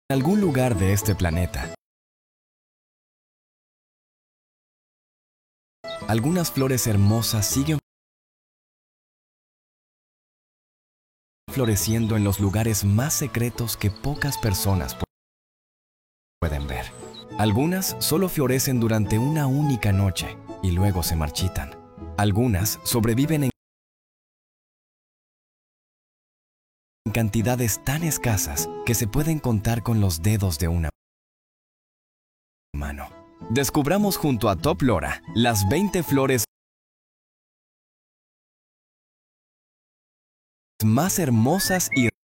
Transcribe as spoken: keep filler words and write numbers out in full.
En algún lugar de este planeta, algunas flores hermosas siguen floreciendo en los lugares más secretos que pocas personas pueden ver. Algunas solo florecen durante una única noche y luego se marchitan. Algunas sobreviven en cantidades tan escasas que se pueden contar con los dedos de una mano. Descubramos junto a Top Flora las veinte flores más hermosas y